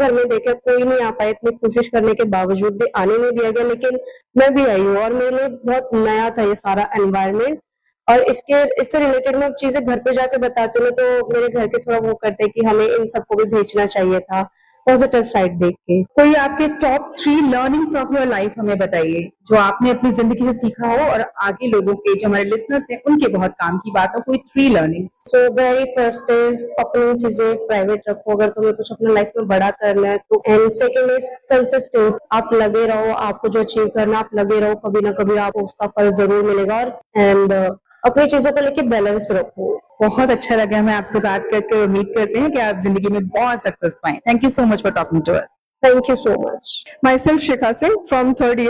घर में देखा कोई नहीं आ पाया, इतनी कोशिश करने के बावजूद भी आने नहीं दिया गया, लेकिन मैं भी आई हूँ और मेरे लिए बहुत नया था ये सारा एनवायरनमेंट। और इससे रिलेटेड मैं चीजें घर पे जाके बताती हूँ तो मेरे घर के थोड़ा वो करते हैं कि हमें इन सबको भी भेजना चाहिए था, पॉजिटिव साइड देख के। कोई आपके top 3 learnings of your life हमें बताइए, जो आपने अपनी जिंदगी से सीखा हो और आगे लोगों के जो हमारे लिसनर्स हैं उनके बहुत काम की बात हो। कोई 3 learnings. So very first is अपनी चीजें प्राइवेट रखो अगर तुम्हें कुछ अपने लाइफ में बड़ा करना है तो। एंड सेकेंड इज कंसिस्टेंस, आप लगे रहो, आपको जो अचीव करना आप लगे रहो, कभी ना कभी आपको उसका फल जरूर मिलेगा। और एंड अपनी चीजों को लेके बैलेंस रखो। बहुत अच्छा लगा हमें आपसे बात करके। उम्मीद करते हैं कि आप जिंदगी में बहुत सक्सेस पाएं। Thank you so much for talking to us. Thank you so much. Myself Shikha Singh from 3rd year